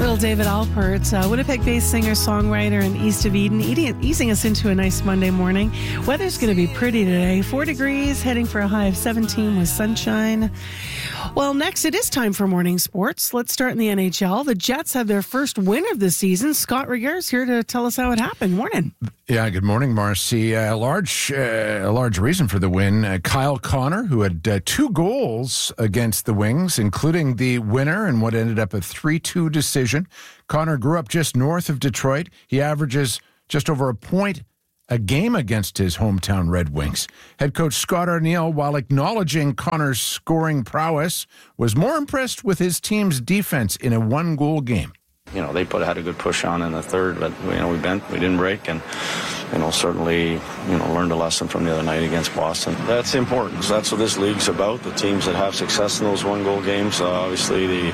Little David Alpert, Winnipeg-based singer-songwriter in East of Eden, easing us into a nice Monday morning. Weather's going to be pretty today. 4 degrees, heading for a high of 17 with sunshine. Well, next, it is time for morning sports. Let's start in the NHL. The Jets have their first win of the season. Scott Regere's here to tell us how it happened. Morning. Yeah, good morning, Marcy. A large reason for the win. Kyle Connor, who had 2 goals against the Wings, including the winner in what ended up a 3-2 decision. Connor grew up just north of Detroit. He averages just over a point a game against his hometown Red Wings. Head coach Scott Arniel, while acknowledging Connor's scoring prowess, was more impressed with his team's defense in a 1-goal game. They had a good push on in the third, but we didn't break, and certainly learned a lesson from the other night against Boston. That's important. That's what this league's about. The teams that have success in those 1-goal games, obviously,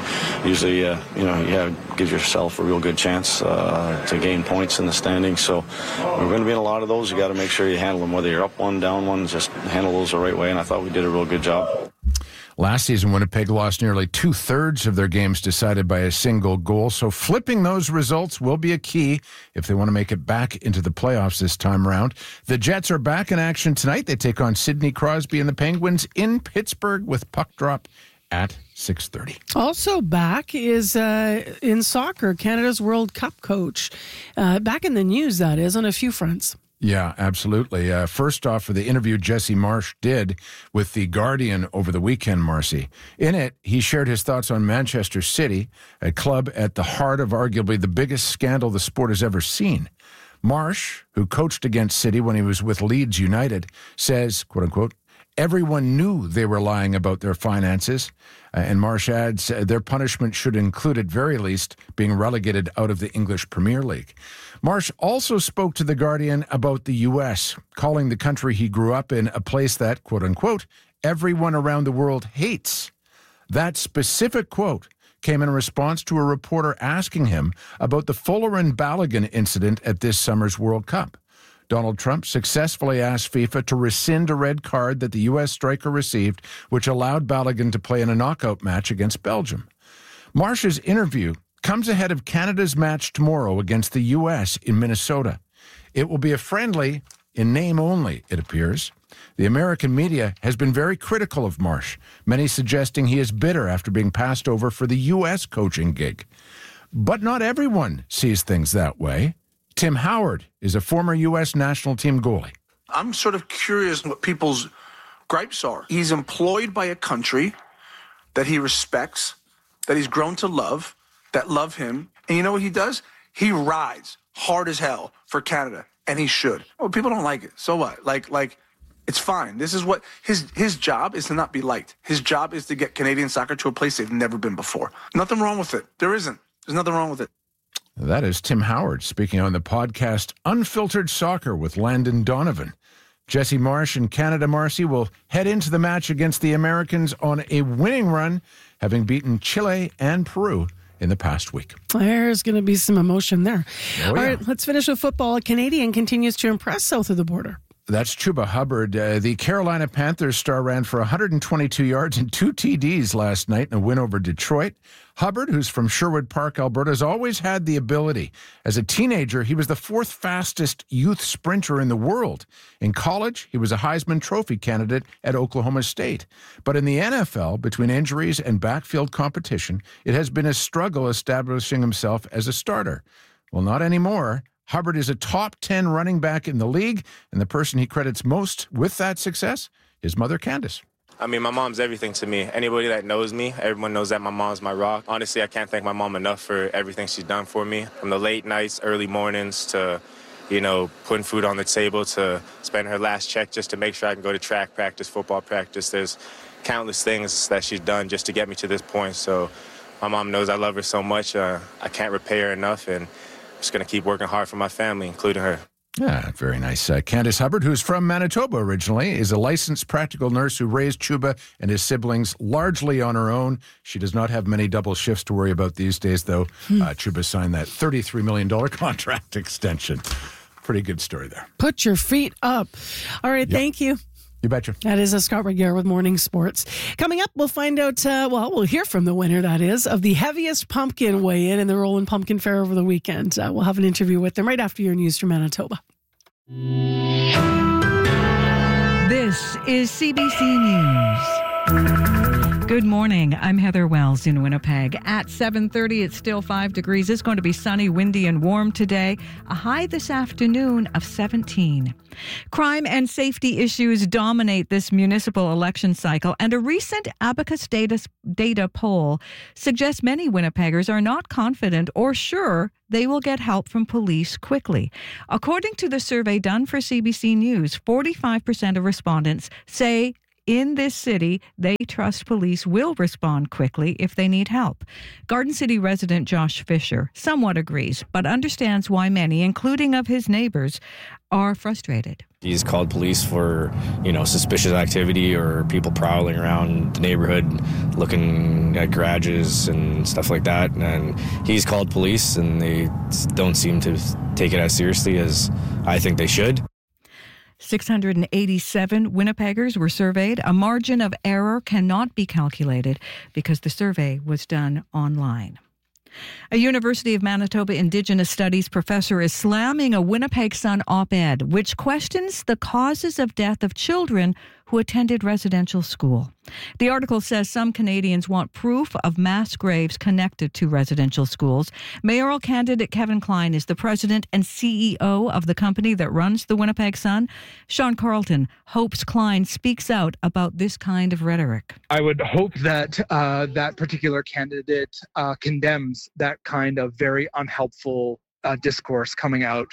gives yourself a real good chance to gain points in the standings. So we're going to be in a lot of those. You got to make sure you handle them, whether you're up 1, down 1. Just handle those the right way, and I thought we did a real good job. Last season, Winnipeg lost nearly 2/3 of their games decided by a single goal, so flipping those results will be a key if they want to make it back into the playoffs this time around. The Jets are back in action tonight. They take on Sidney Crosby and the Penguins in Pittsburgh with puck drop at 6:30. Also back is in soccer, Canada's World Cup coach. Back in the news, that is, on a few fronts. Yeah, absolutely. First off, for the interview Jesse Marsch did with The Guardian over the weekend, Marcy. In it, he shared his thoughts on Manchester City, a club at the heart of arguably the biggest scandal the sport has ever seen. Marsch, who coached against City when he was with Leeds United, says, quote unquote, everyone knew they were lying about their finances. And Marsch adds, their punishment should include, at very least, being relegated out of the English Premier League. Marsch also spoke to The Guardian about the U.S., calling the country he grew up in a place that, quote unquote, everyone around the world hates. That specific quote came in response to a reporter asking him about the Fuller and Balogun incident at this summer's World Cup. Donald Trump successfully asked FIFA to rescind a red card that the U.S. striker received, which allowed Balogun to play in a knockout match against Belgium. Marsch's interview comes ahead of Canada's match tomorrow against the U.S. in Minnesota. It will be a friendly in name only, it appears. The American media has been very critical of Marsch, many suggesting he is bitter after being passed over for the U.S. coaching gig. But not everyone sees things that way. Tim Howard is a former U.S. national team goalie. I'm sort of curious what people's gripes are. He's employed by a country that he respects, that he's grown to love, that love him. And you know what he does? He rides hard as hell for Canada, and he should. Well, people don't like it. So what? Like it's fine. This is what his job is, to not be liked. His job is to get Canadian soccer to a place they've never been before. Nothing wrong with it. There isn't. There's nothing wrong with it. That is Tim Howard speaking on the podcast Unfiltered Soccer with Landon Donovan. Jesse Marsch and Canada, Marcy, will head into the match against the Americans on a winning run, having beaten Chile and Peru in the past week. There's going to be some emotion there. All right, let's finish with football. A Canadian continues to impress south of the border. That's Chuba Hubbard. The Carolina Panthers star ran for 122 yards and 2 TDs last night in a win over Detroit. Hubbard, who's from Sherwood Park, Alberta, has always had the ability. As a teenager, he was the 4th fastest youth sprinter in the world. In college, he was a Heisman Trophy candidate at Oklahoma State. But in the NFL, between injuries and backfield competition, it has been a struggle establishing himself as a starter. Well, not anymore. Hubbard is a top 10 running back in the league, and the person he credits most with that success, his mother, Candace. I mean, my mom's everything to me. Anybody that knows me, everyone knows that my mom's my rock. Honestly, I can't thank my mom enough for everything she's done for me. From the late nights, early mornings, to, putting food on the table, to spend her last check just to make sure I can go to track practice, football practice. There's countless things that she's done just to get me to this point. So my mom knows I love her so much. I can't repay her enough, and just going to keep working hard for my family, including her. Yeah, very nice. Candace Hubbard, who's from Manitoba originally, is a licensed practical nurse who raised Chuba and his siblings largely on her own. She does not have many double shifts to worry about these days, though. Chuba signed that $33 million contract extension. Pretty good story there. Put your feet up. All right, Thank you. You betcha. That is Scott Regier with Morning Sports. Coming up, we'll find out, we'll hear from the winner, that is, of the heaviest pumpkin weigh-in in the Roland Pumpkin Fair over the weekend. We'll have an interview with them right after your news from Manitoba. This is CBC News. Good morning. I'm Heather Wells in Winnipeg. At 7:30, it's still 5 degrees. It's going to be sunny, windy, and warm today. A high this afternoon of 17. Crime and safety issues dominate this municipal election cycle, and a recent Abacus data poll suggests many Winnipeggers are not confident or sure they will get help from police quickly. According to the survey done for CBC News, 45% of respondents say in this city, they trust police will respond quickly if they need help. Garden City resident Josh Fisher somewhat agrees, but understands why many, including of his neighbors, are frustrated. He's called police for, suspicious activity or people prowling around the neighborhood looking at garages and stuff like that. And he's called police and they don't seem to take it as seriously as I think they should. 687 Winnipeggers were surveyed. A margin of error cannot be calculated because the survey was done online. A University of Manitoba Indigenous Studies professor is slamming a Winnipeg Sun op-ed, which questions the causes of death of children who attended residential school. The article says some Canadians want proof of mass graves connected to residential schools. Mayoral candidate Kevin Klein is the president and CEO of the company that runs the Winnipeg Sun. Sean Carlton hopes Klein speaks out about this kind of rhetoric. I would hope that that particular candidate condemns that kind of very unhelpful discourse coming out.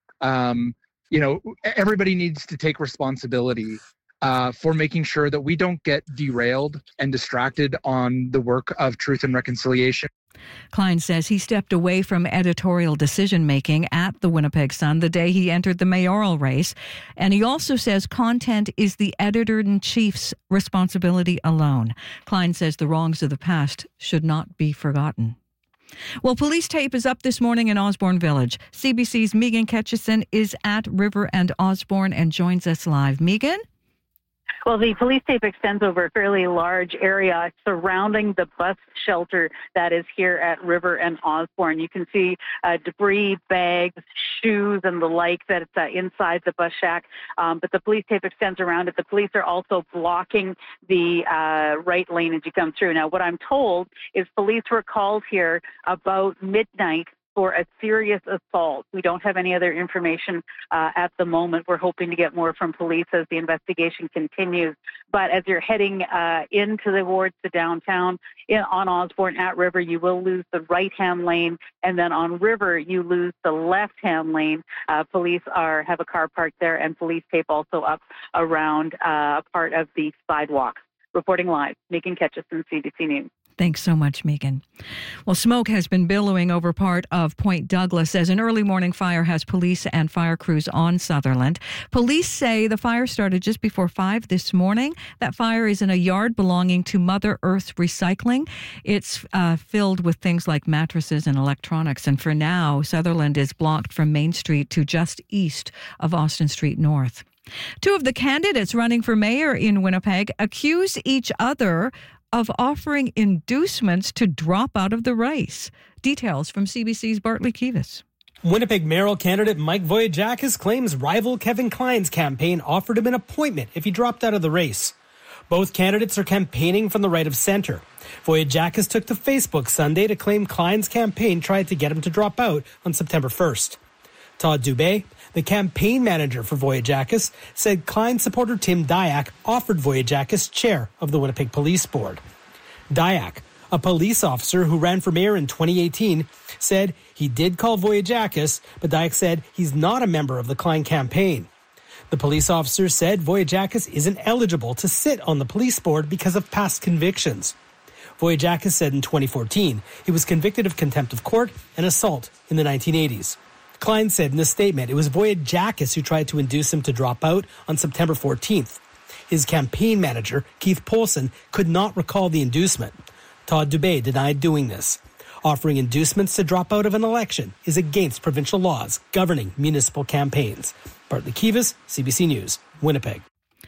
Everybody needs to take responsibility for making sure that we don't get derailed and distracted on the work of truth and reconciliation. Klein says he stepped away from editorial decision-making at the Winnipeg Sun the day he entered the mayoral race. And he also says content is the editor-in-chief's responsibility alone. Klein says the wrongs of the past should not be forgotten. Well, police tape is up this morning in Osborne Village. CBC's Megan Ketchison is at River and Osborne and joins us live. Megan? Well, the police tape extends over a fairly large area surrounding the bus shelter that is here at River and Osborne. You can see debris, bags, shoes, and the like that's inside the bus shack. But the police tape extends around it. The police are also blocking the right lane as you come through. Now, what I'm told is police were called here about midnight for a serious assault. We don't have any other information at the moment. We're hoping to get more from police as the investigation continues. But as you're heading towards the downtown on Osborne at River, you will lose the right-hand lane, and then on River, you lose the left-hand lane. Police have a car parked there, and police tape also up around part of the sidewalk. Reporting live, Megan Ketchison, CBC News. Thanks so much, Megan. Well, smoke has been billowing over part of Point Douglas as an early morning fire has police and fire crews on Sutherland. Police say the fire started just before 5 this morning. That fire is in a yard belonging to Mother Earth Recycling. It's filled with things like mattresses and electronics. And for now, Sutherland is blocked from Main Street to just east of Austin Street North. Two of the candidates running for mayor in Winnipeg accuse each other of offering inducements to drop out of the race. Details from CBC's Bartley Kivas. Winnipeg mayoral candidate Mike Voyagakis claims rival Kevin Klein's campaign offered him an appointment if he dropped out of the race. Both candidates are campaigning from the right of center. Voyagakis took to Facebook Sunday to claim Klein's campaign tried to get him to drop out on September 1st. Todd Dubé, the campaign manager for Voyagakis, said Klein supporter Tim Dyack offered Voyagakis chair of the Winnipeg Police Board. Dyack, a police officer who ran for mayor in 2018, said he did call Voyagakis, but Dyack said he's not a member of the Klein campaign. The police officer said Voyagakis isn't eligible to sit on the police board because of past convictions. Voyagakis said in 2014 he was convicted of contempt of court and assault in the 1980s. Klein said in a statement it was Voyagakis who tried to induce him to drop out on September 14th. His campaign manager, Keith Polson, could not recall the inducement. Todd Dubé denied doing this. Offering inducements to drop out of an election is against provincial laws governing municipal campaigns. Bartley Kivas, CBC News, Winnipeg.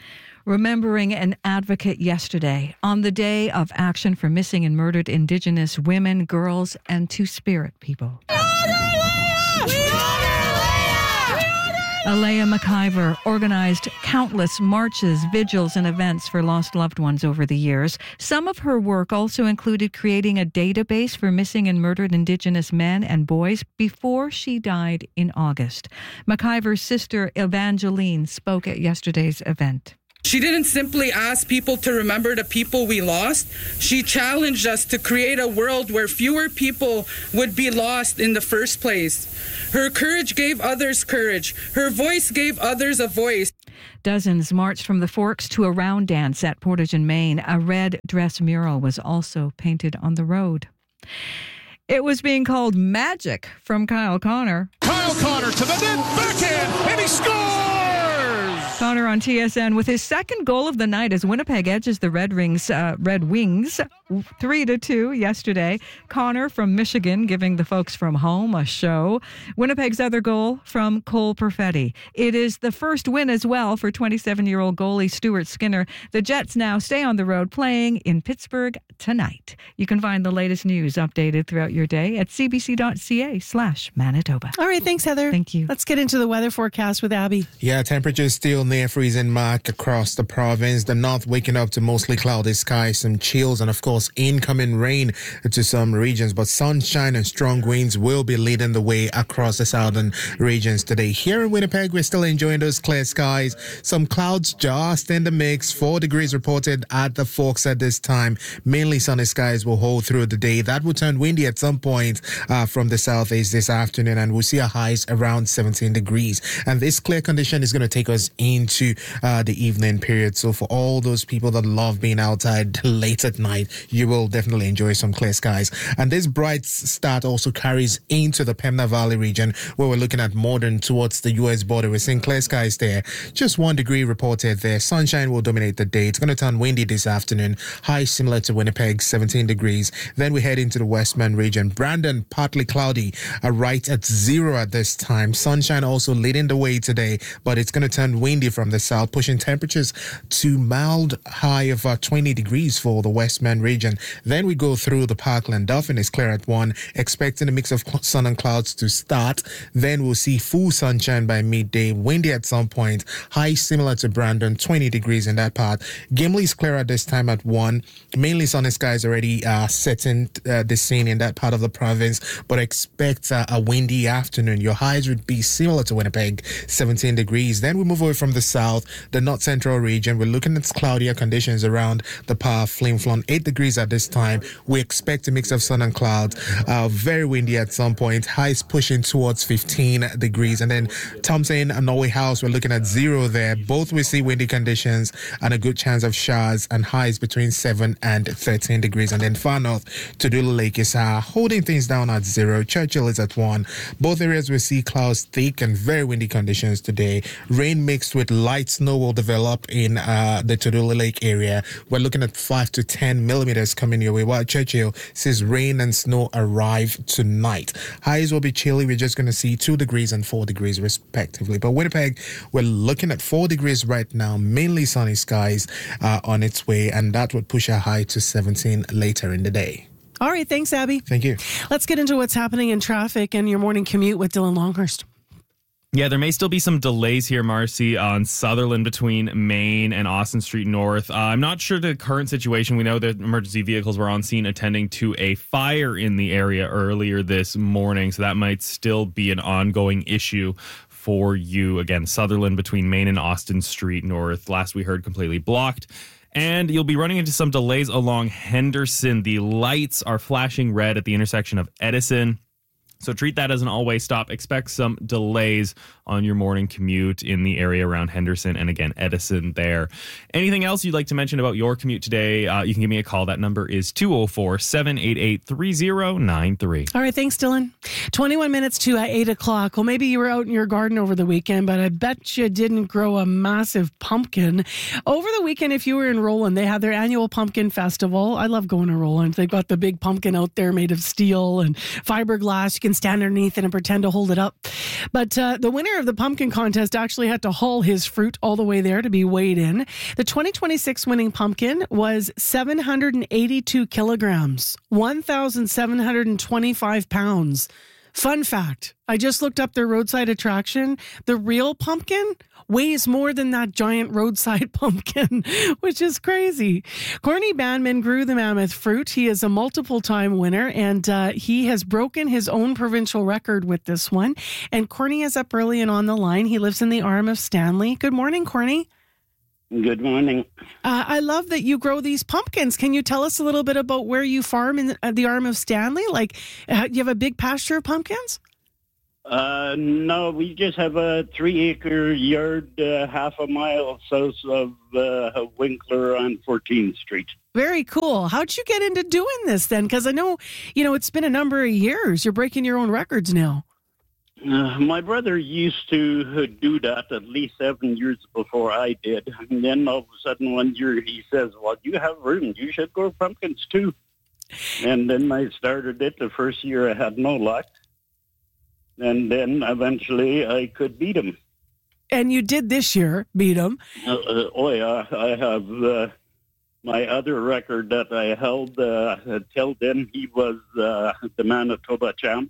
remembering an advocate yesterday on the day of action for missing and murdered Indigenous women, girls, and Two-Spirit people. Alea McIver organized countless marches, vigils, and events for lost loved ones over the years. Some of her work also included creating a database for missing and murdered Indigenous men and boys before she died in August. McIver's sister, Evangeline, spoke at yesterday's event. She didn't simply ask people to remember the people we lost. She challenged us to create a world where fewer people would be lost in the first place. Her courage gave others courage. Her voice gave others a voice. Dozens marched from the Forks to a round dance at Portage in Maine. A red dress mural was also painted on the road. It was being called magic from Kyle Connor. Kyle Connor to the net, backhand, and he scores! Connor on TSN with his second goal of the night as Winnipeg edges the Red Wings 3-2 yesterday. Connor from Michigan giving the folks from home a show. Winnipeg's other goal from Cole Perfetti. It is the first win as well for 27-year-old goalie Stuart Skinner. The Jets now stay on the road playing in Pittsburgh tonight. You can find the latest news updated throughout your day at cbc.ca/Manitoba. All right, thanks, Heather. Thank you. Let's get into the weather forecast with Abby. Yeah, temperatures still near freezing mark across the province. The north waking up to mostly cloudy skies, some chills, and of course incoming rain to some regions. But sunshine and strong winds will be leading the way across the southern regions today. Here in Winnipeg, we're still enjoying those clear skies. Some clouds just in the mix. 4 degrees reported at the Forks at this time. Mainly sunny skies will hold through the day. That will turn windy at some point from the southeast this afternoon, and we'll see a highs around 17 degrees. And this clear condition is going to take us into the evening period. So for all those people that love being outside late at night, you will definitely enjoy some clear skies. And this bright start also carries into the Pembina Valley region, where we're looking at Morden towards the U.S. border. We're seeing clear skies there. Just 1 degree reported there. Sunshine will dominate the day. It's going to turn windy this afternoon. High similar to Winnipeg, 17 degrees. Then we head into the Westman region. Brandon, partly cloudy, right at 0 at this time. Sunshine also leading the way today, but it's going to turn windy from the south, pushing temperatures to mild high of 20 degrees for the Westman region. Then we go through the Parkland. Dauphin is clear at 1, expecting a mix of sun and clouds to start. Then we'll see full sunshine by midday, windy at some point, high similar to Brandon, 20 degrees in that part. Gimli is clear at this time at 1. Mainly sunny skies already setting the scene in that part of the province, but expect a windy afternoon. Your highs would be similar to Winnipeg, 17 degrees. Then we move away from the south, the north central region. We're looking at cloudier conditions around the Par Flin Flon, 8 degrees at this time. We expect a mix of sun and clouds, very windy at some point, highs pushing towards 15 degrees. And then Thompson and Norway House, we're looking at 0 there. Both we see windy conditions and a good chance of showers, and highs between 7 and 13 degrees. And then far north, Tudula Lake is holding things down at 0. Churchill is at 1. Both areas we see clouds thick and very windy conditions today. Rain mixed with light snow will develop in the Tudula Lake area. We're looking at 5 to 10 millimeters coming your way, while Churchill says rain and snow arrive tonight. Highs will be chilly. We're just going to see 2 degrees and 4 degrees respectively. But Winnipeg, we're looking at 4 degrees right now, mainly sunny skies on its way, and that would push a high to 17 later in the day. All right, thanks, Abby. Thank you. Let's get into what's happening in traffic and your morning commute with Dylan Longhurst. Yeah, there may still be some delays here, Marcy, on Sutherland between Main and Austin Street North. I'm not sure the current situation. We know that emergency vehicles were on scene attending to a fire in the area earlier this morning, so that might still be an ongoing issue for you. Again, Sutherland between Main and Austin Street North, last we heard, completely blocked. And you'll be running into some delays along Henderson. The lights are flashing red at the intersection of Edison. So treat that as an all-way stop. Expect some delays on your morning commute in the area around Henderson and, again, Edison there. Anything else you'd like to mention about your commute today, you can give me a call. That number is 204-788-3093. All right, thanks, Dylan. 21 minutes to 8 o'clock. Well, maybe you were out in your garden over the weekend, but I bet you didn't grow a massive pumpkin. Over the weekend, if you were in Roland, they had their annual pumpkin festival. I love going to Roland. They've got the big pumpkin out there made of steel and fiberglass. You can stand underneath it and pretend to hold it up. But the winner of the pumpkin contest actually had to haul his fruit all the way there to be weighed in. The 2026 winning pumpkin was 782 kilograms, 1,725 pounds. Fun fact, I just looked up their roadside attraction. The real pumpkin weighs more than that giant roadside pumpkin, which is crazy. Corny Bandman grew the mammoth fruit. He is a multiple-time winner, and he has broken his own provincial record with this one. And Corny is up early and on the line. He lives in the Arm of Stanley. Good morning, Corny. Good morning. I love that you grow these pumpkins. Can you tell us a little bit about where you farm in the Arm of Stanley? Like, you have a big pasture of pumpkins? No, we just have a 3-acre yard half a mile south of Winkler on 14th Street. Very cool. How'd you get into doing this then? Because I know, it's been a number of years. You're breaking your own records now. My brother used to do that at least 7 years before I did. And then all of a sudden one year he says, well, you have room. You should grow pumpkins too. And then I started it. The first year I had no luck. And then eventually I could beat him. And you did this year, beat him. Oh, yeah. I have my other record that I held. Till then, he was the Manitoba champ.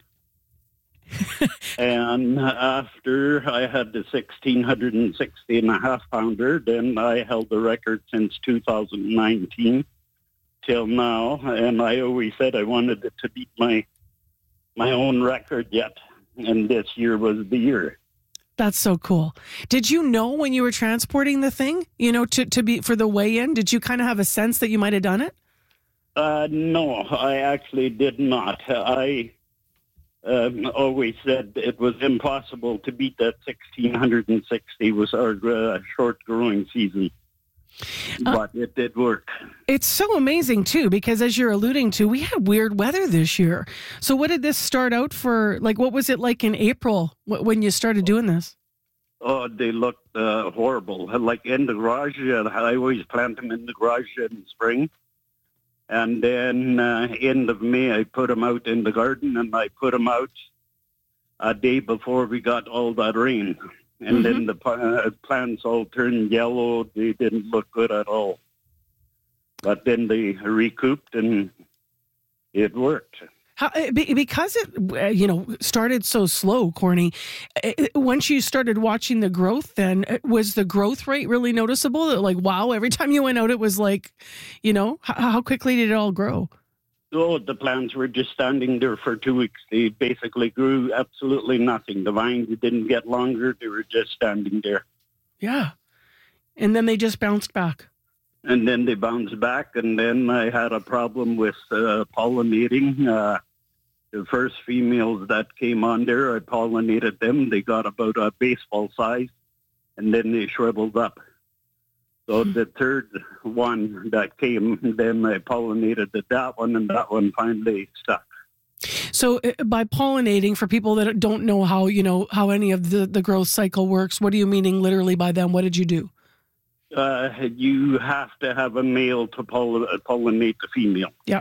And after I had the 1,660 and a half pounder, then I held the record since 2019 till now. And I always said I wanted it to beat my own record yet. And this year was the year. That's so cool. Did you know when you were transporting the thing, to be for the weigh-in? Did you kind of have a sense that you might have done it? No, I actually did not. I always said it was impossible to beat that 1,660 was our short growing season. But it did work. It's so amazing, too, because as you're alluding to, we had weird weather this year. So what did this start out for? Like, what was it like in April when you started doing this? Oh, they looked horrible. Like in the garage, I always plant them in the garage in spring. And then end of May, I put them out in the garden, and I put them out a day before we got all that rain. And then the plants all turned yellow. They didn't look good at all. But then they recouped, and it worked. Because it, started so slow, Corny, once you started watching the growth, then was the growth rate really noticeable? Like, wow, every time you went out, it was like, how quickly did it all grow? Oh, the plants were just standing there for 2 weeks. They basically grew absolutely nothing. The vines didn't get longer. They were just standing there. Yeah. And then they just bounced back. And then they bounced back, and then I had a problem with pollinating. The first females that came on there, I pollinated them. They got about a baseball size, and then they shriveled up. So the third one that came, then I pollinated that one, and that one finally stuck. So by pollinating, for people that don't know how any of the growth cycle works, what are you meaning literally by them? What did you do? You have to have a male to pollinate the female. Yeah.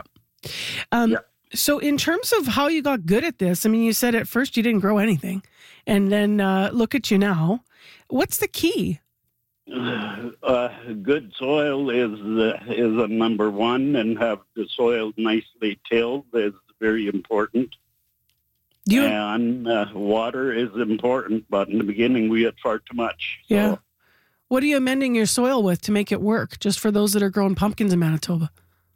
So in terms of how you got good at this, I mean, you said at first you didn't grow anything, and then look at you now. What's the key? Good soil is a number one, and have the soil nicely tilled is very important. And water is important, but in the beginning we had far too much. So. Yeah. What are you amending your soil with to make it work, just for those that are growing pumpkins in Manitoba?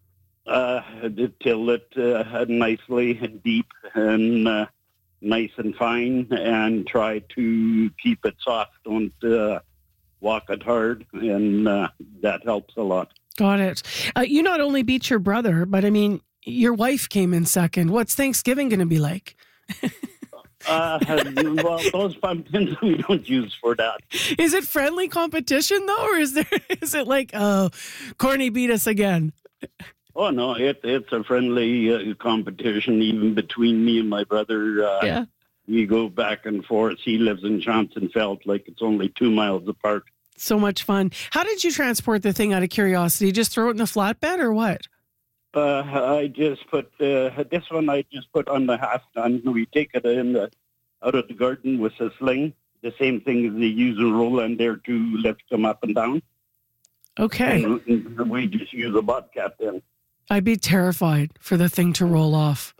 Till it nicely deep and nice and fine, and try to keep it soft. Don't walk it hard, and that helps a lot. Got it. You not only beat your brother, but I mean, your wife came in second. What's Thanksgiving going to be like? Well, those pumpkins we don't use for that. Is it friendly competition though, or is it like, oh, Corny beat us again? Oh no, it's a friendly competition even between me and my brother. Yeah. We go back and forth. He lives in Johnsonfeld, like it's only 2 miles apart. So much fun. How did you transport the thing out of curiosity? Just throw it in the flatbed or what? I just put this one. I just put on the half ton. We take it out of the garden with a sling, the same thing as they use a Roland there to lift them up and down. Okay. And we just use a bobcat then. I'd be terrified for the thing to roll off.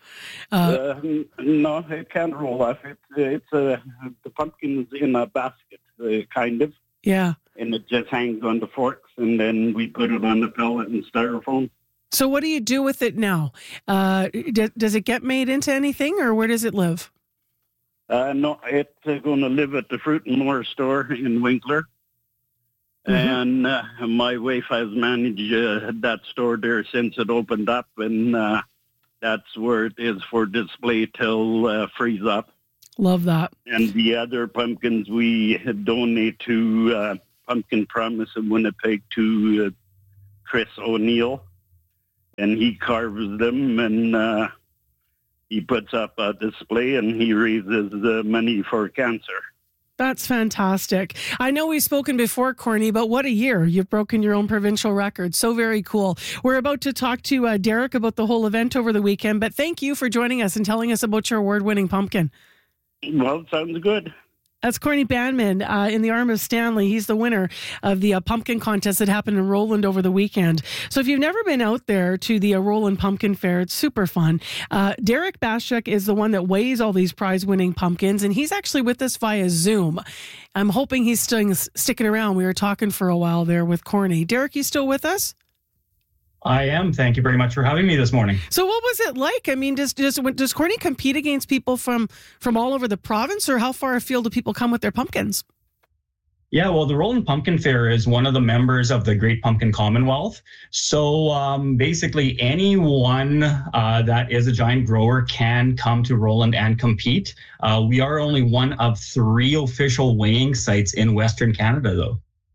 No, it can't roll off. It's the pumpkin's in a basket, kind of. Yeah. And it just hangs on the forks, and then we put it on the pellet and styrofoam. So what do you do with it now? Does it get made into anything, or where does it live? No, it's going to live at the Fruit and More store in Winkler. Mm-hmm. And my wife has managed that store there since it opened up, and that's where it is for display till freeze up. Love that. And the other pumpkins we donate to Pumpkin Promise in Winnipeg to Chris O'Neill, and he carves them and he puts up a display and he raises money for cancer. That's fantastic. I know we've spoken before, Corny, but what a year. You've broken your own provincial record. So very cool. We're about to talk to Derek about the whole event over the weekend, but thank you for joining us and telling us about your award-winning pumpkin. Well, sounds good. That's Corny Banman in the arm of Stanley. He's the winner of the pumpkin contest that happened in Roland over the weekend. So if you've never been out there to the Roland Pumpkin Fair, it's super fun. Derek Bashek is the one that weighs all these prize-winning pumpkins, and he's actually with us via Zoom. I'm hoping he's sticking around. We were talking for a while there with Corny. Derek, you still with us? I am. Thank you very much for having me this morning. So what was it like? I mean, does Corny compete against people from all over the province, or how far afield do people come with their pumpkins? Yeah, well, the Roland Pumpkin Fair is one of the members of the Great Pumpkin Commonwealth. So basically anyone that is a giant grower can come to Roland and compete. We are only one of 3 official weighing sites in Western Canada, though.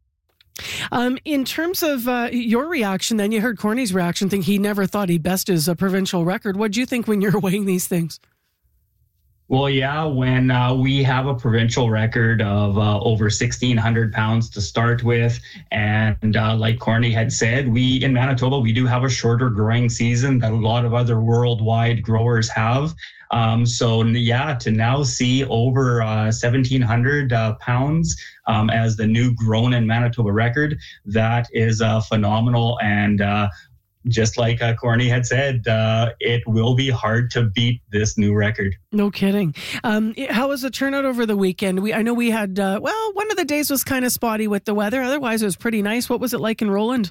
In terms of your reaction, then you heard Corny's reaction, think he never thought he'd best his provincial record. What do you think when you're weighing these things? Well, yeah, when we have a provincial record of over 1,600 pounds to start with, and like Corny had said, we in Manitoba, we do have a shorter growing season that a lot of other worldwide growers have. So yeah, to now see over 1,700 pounds as the new grown in Manitoba record, that is phenomenal. And just like Corny had said, it will be hard to beat this new record. No kidding. How was the turnout over the weekend? I know we had, one of the days was kind of spotty with the weather. Otherwise, it was pretty nice. What was it like in Roland?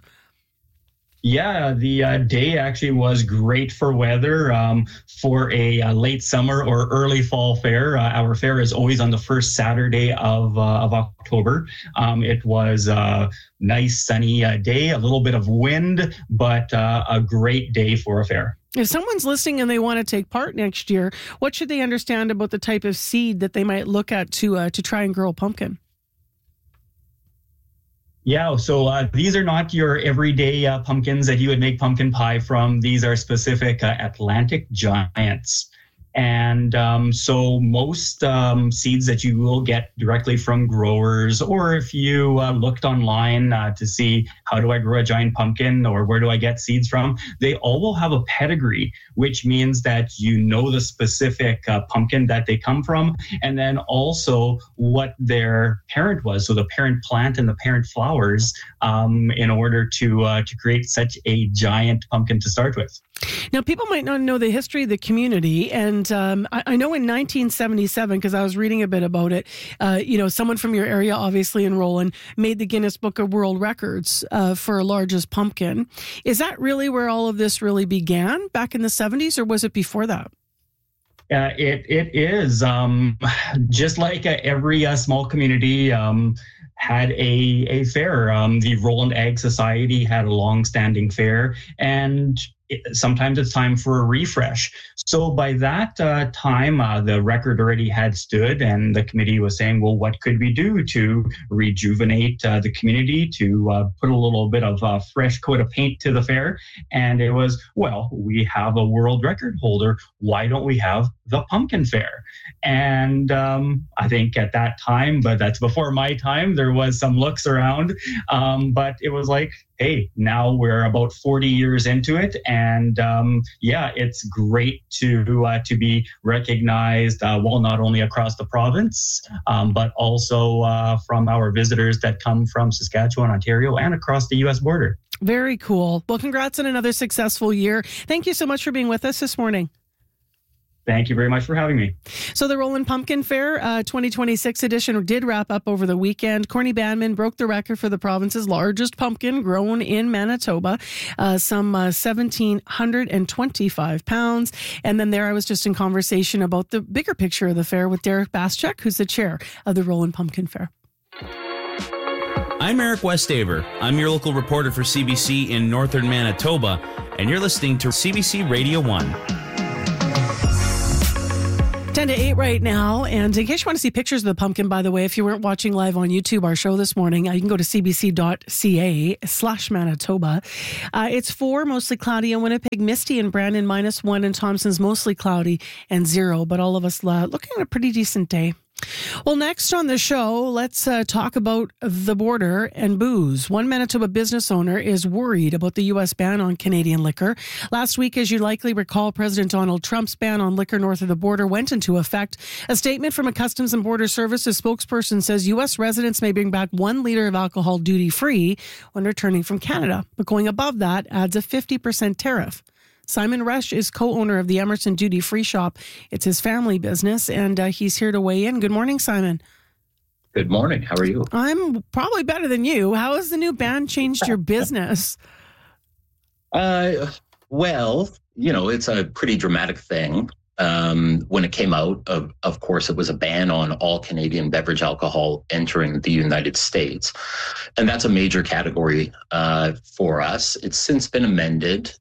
Yeah, the day actually was great for weather for a late summer or early fall fair. Our fair is always on the first Saturday of October. It was a nice sunny day, a little bit of wind, but a great day for a fair. If someone's listening and they want to take part next year, what should they understand about the type of seed that they might look at to try and grow a pumpkin? Yeah, so these are not your everyday pumpkins that you would make pumpkin pie from. These are specific Atlantic giants. And so most seeds that you will get directly from growers, or if you looked online to see how do I grow a giant pumpkin or where do I get seeds from, they all will have a pedigree, which means that you know the specific pumpkin that they come from, and then also what their parent was, so the parent plant and the parent flowers, in order to create such a giant pumpkin to start with. Now, people might not know the history of the community, and I know in 1977, because I was reading a bit about it, someone from your area, obviously in Roland, made the Guinness Book of World Records for largest pumpkin. Is that really where all of this really began, back in the 70s, or was it before that? It is. Just like every small community had a fair. The Roland Ag Society had a long-standing fair, and sometimes it's time for a refresh. So by that time, the record already had stood, and the committee was saying, well, what could we do to rejuvenate the community, to put a little bit of a fresh coat of paint to the fair? And it was, well, we have a world record holder. Why don't we have the pumpkin fair? And I think at that time, but that's before my time, there was some looks around, but it was like, hey, now we're about 40 years into it, and it's great to be recognized, not only across the province, but also from our visitors that come from Saskatchewan, Ontario, and across the U.S. border. Very cool. Well, congrats on another successful year. Thank you so much for being with us this morning. Thank you very much for having me. So the Roland Pumpkin Fair 2026 edition did wrap up over the weekend. Corny Bandman broke the record for the province's largest pumpkin grown in Manitoba, some 1,725 pounds. And then there I was just in conversation about the bigger picture of the fair with Derek Baschek, who's the chair of the Roland Pumpkin Fair. I'm Eric Westaver. I'm your local reporter for CBC in northern Manitoba, and you're listening to CBC Radio 1. 10 to 8 right now. And in case you want to see pictures of the pumpkin, by the way, if you weren't watching live on YouTube, our show this morning, you can go to cbc.ca/Manitoba. It's 4, mostly cloudy in Winnipeg, misty in Brandon, -1, and Thompson's mostly cloudy and 0. But all of us looking at a pretty decent day. Well, next on the show, let's talk about the border and booze. One Manitoba business owner is worried about the U.S. ban on Canadian liquor. Last week, as you likely recall, President Donald Trump's ban on liquor north of the border went into effect. A statement from a Customs and Border Services spokesperson says U.S. residents may bring back 1 liter of alcohol duty-free when returning from Canada, but going above that adds a 50% tariff. Simon Rush is co-owner of the Emerson Duty Free Shop. It's his family business, and he's here to weigh in. Good morning, Simon. Good morning. How are you? I'm probably better than you. How has the new ban changed your business? Well, it's a pretty dramatic thing. When it came out, of course, it was a ban on all Canadian beverage alcohol entering the United States. And that's a major category for us. It's since been amended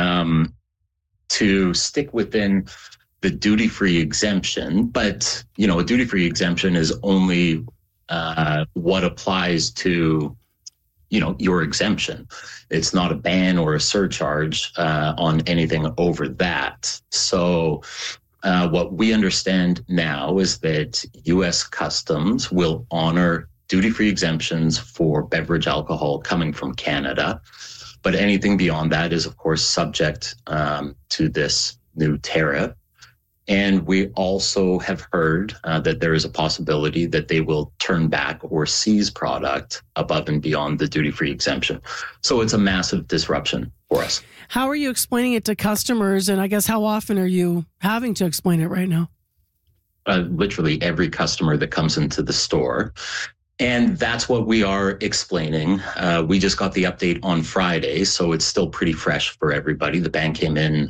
to stick within the duty-free exemption, but a duty-free exemption is only what applies to your exemption. It's not a ban or a surcharge on anything over that. So what we understand now is that U.S. Customs will honor duty-free exemptions for beverage alcohol coming from Canada. But anything beyond that is, of course, subject to this new tariff. And we also have heard that there is a possibility that they will turn back or seize product above and beyond the duty-free exemption. So it's a massive disruption for us. How are you explaining it to customers? And I guess how often are you having to explain it right now? Literally every customer that comes into the store. And that's what we are explaining. We just got the update on Friday, so it's still pretty fresh for everybody. The ban came in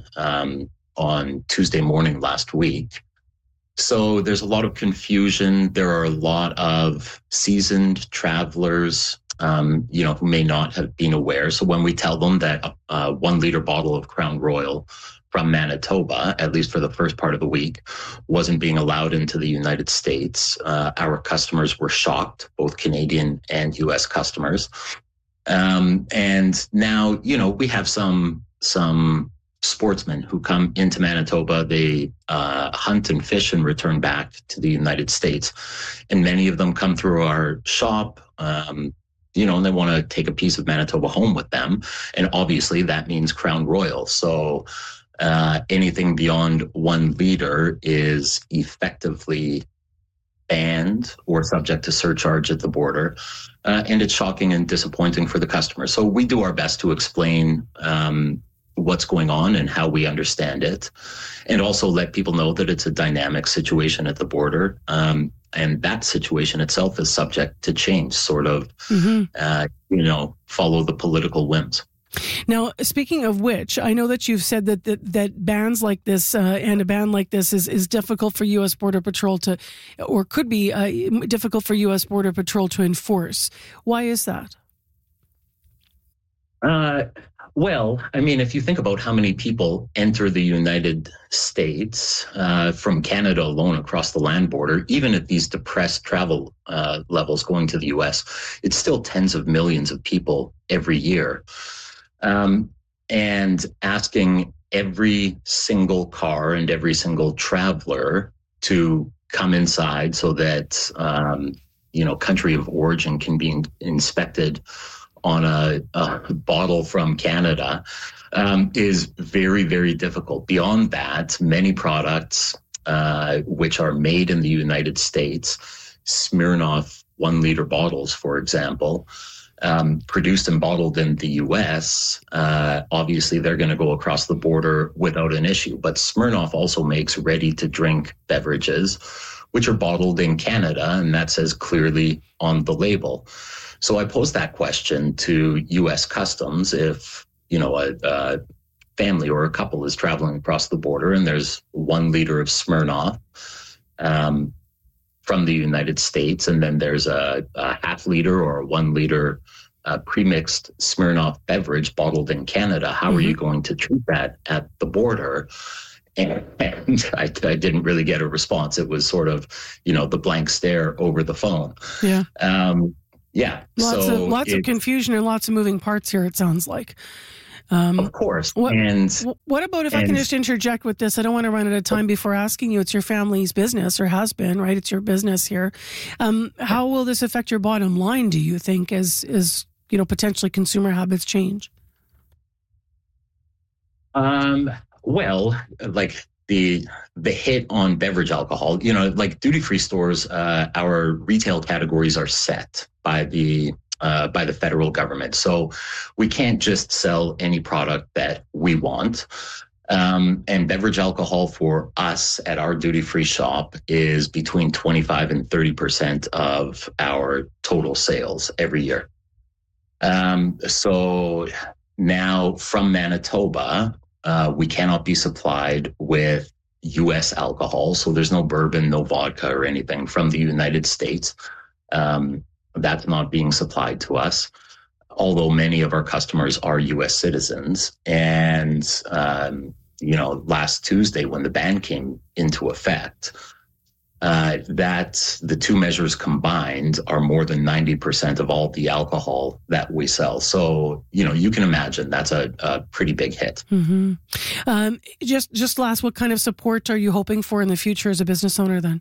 on Tuesday morning last week. So there's a lot of confusion. There are a lot of seasoned travelers, who may not have been aware. So when we tell them that a 1 liter bottle of Crown Royal from Manitoba, at least for the first part of the week, wasn't being allowed into the United States, our customers were shocked, both Canadian and U.S. customers. And now, we have some sportsmen who come into Manitoba. They hunt and fish and return back to the United States. And many of them come through our shop, and they want to take a piece of Manitoba home with them. And obviously that means Crown Royal. So anything beyond 1 liter is effectively banned or subject to surcharge at the border. And it's shocking and disappointing for the customer. So we do our best to explain what's going on and how we understand it, and also let people know that it's a dynamic situation at the border. And that situation itself is subject to change, sort of, follow the political whims. Now, speaking of which, I know that you've said that bans like this and a ban like this is difficult for U.S. Border Patrol to, or could be difficult for U.S. Border Patrol to enforce. Why is that? Well, I mean, if you think about how many people enter the United States from Canada alone across the land border, even at these depressed travel levels going to the U.S., it's still tens of millions of people every year. And asking every single car and every single traveler to come inside so that, country of origin can be inspected on a bottle from Canada is very, very difficult. Beyond that, many products which are made in the United States, Smirnoff 1 liter bottles, for example, produced and bottled in the U.S., obviously they're going to go across the border without an issue. But Smirnoff also makes ready-to-drink beverages, which are bottled in Canada, and that says clearly on the label. So I posed that question to U.S. Customs if, a family or a couple is traveling across the border and there's 1 liter of Smirnoff from the United States, and then there's a half liter or a 1 liter premixed Smirnoff beverage bottled in Canada. How are you going to treat that at the border? And I didn't really get a response. It was sort of, the blank stare over the phone. Yeah. Lots of of confusion and lots of moving parts here, it sounds like. Of course. What about, if I can just interject with this, I don't want to run out of time before asking you, it's your family's business, or has been, right? It's your business here. How will this affect your bottom line, do you think, as potentially consumer habits change? Well, like the hit on beverage alcohol, like duty-free stores, our retail categories are set by the federal government. So we can't just sell any product that we want. And beverage alcohol for us at our duty-free shop is between 25 and 30% of our total sales every year. So now from Manitoba, we cannot be supplied with U.S. alcohol. So there's no bourbon, no vodka or anything from the United States. That's not being supplied to us, although many of our customers are U.S. citizens. And, last Tuesday when the ban came into effect, that the two measures combined are more than 90% of all the alcohol that we sell. So, you can imagine that's a pretty big hit. Mm-hmm. Just last, what kind of support are you hoping for in the future as a business owner then?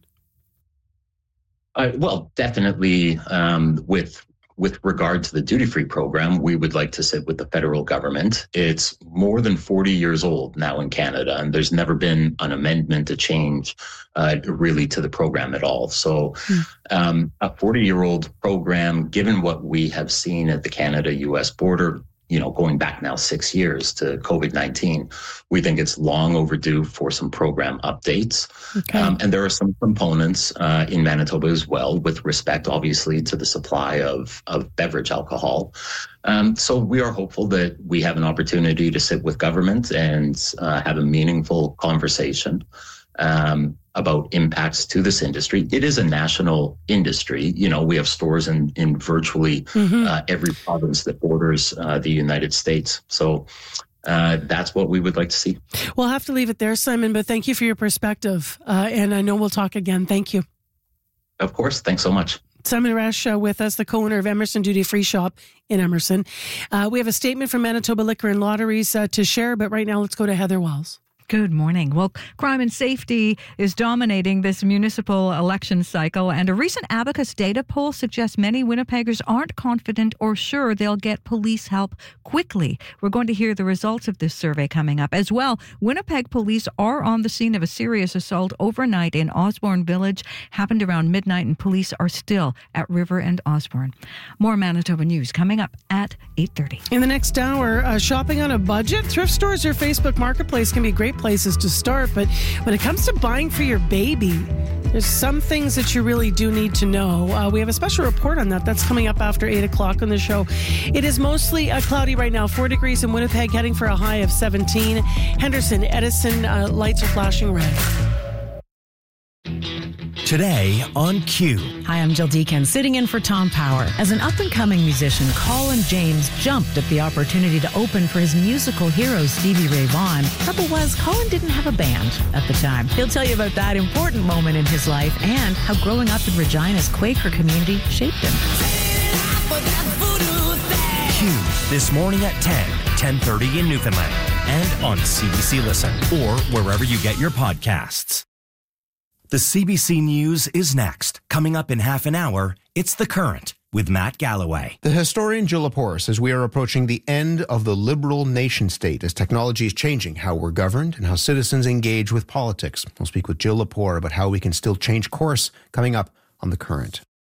Well, definitely with regard to the duty-free program, we would like to sit with the federal government. It's more than 40 years old now in Canada, and there's never been an amendment to change really to the program at all. So a 40-year-old program, given what we have seen at the Canada-U.S. border, going back now 6 years to COVID-19, we think it's long overdue for some program updates. Okay. And there are some components in Manitoba as well with respect, obviously, to the supply of beverage alcohol. So we are hopeful that we have an opportunity to sit with government and have a meaningful conversation about impacts to this industry. It is a national industry. We have stores in virtually every province that borders the United States. So that's what we would like to see. We'll have to leave it there, Simon, but thank you for your perspective. And I know we'll talk again. Thank you. Of course. Thanks so much. Simon Resch with us, the co-owner of Emerson Duty Free Shop in Emerson. We have a statement from Manitoba Liquor and Lotteries to share, but right now let's go to Heather Wells. Good morning. Well, crime and safety is dominating this municipal election cycle, and a recent Abacus data poll suggests many Winnipeggers aren't confident or sure they'll get police help quickly. We're going to hear the results of this survey coming up. As well, Winnipeg police are on the scene of a serious assault overnight in Osborne Village. Happened around midnight, and police are still at River and Osborne. More Manitoba news coming up at 8:30. In the next hour, shopping on a budget? Thrift stores or Facebook Marketplace can be great places to start, but when it comes to buying for your baby, there's some things that you really do need to know. We have a special report on that. That's coming up after 8 o'clock on the show. It is mostly cloudy right now, 4 degrees in Winnipeg, heading for a high of 17. Henderson, Edison, lights are flashing red. Today on Q. Hi, I'm Jill Deacon, sitting in for Tom Power. As an up-and-coming musician, Colin James jumped at the opportunity to open for his musical hero, Stevie Ray Vaughan. Trouble was, Colin didn't have a band at the time. He'll tell you about that important moment in his life and how growing up in Regina's Quaker community shaped him. Q, this morning at 10:30 in Newfoundland, and on CBC Listen, or wherever you get your podcasts. The CBC News is next. Coming up in half an hour, it's The Current. with Matt Galloway. The historian Jill Lepore says we are approaching the end of the liberal nation state as technology is changing how we're governed and how citizens engage with politics. We'll speak with Jill Lepore about how we can still change course coming up on The Current.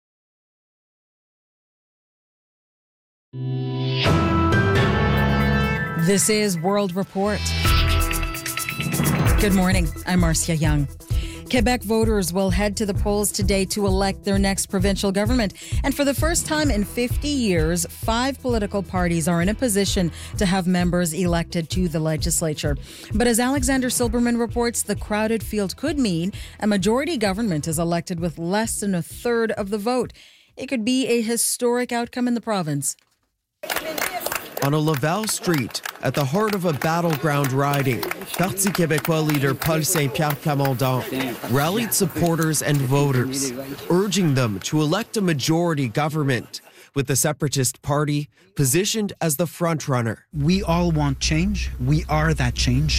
This is World Report. Good morning. I'm Marcia Young. Quebec voters will head to the polls today to elect their next provincial government. And for the first time in 50 years, 5 political parties are in a position to have members elected to the legislature. But as Alexander Silberman reports, the crowded field could mean a majority government is elected with less than a third of the vote. It could be a historic outcome in the province. On a Laval street, at the heart of a battleground riding, Parti Québécois leader Paul Saint-Pierre Plamondon rallied supporters and voters, urging them to elect a majority government, with the Separatist Party positioned as the frontrunner. We all want change. We are that change.